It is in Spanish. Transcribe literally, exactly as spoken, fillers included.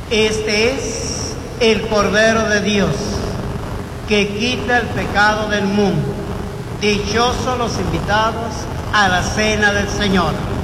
Este es el Cordero de Dios, que quita el pecado del mundo. Dichosos los invitados a la cena del Señor.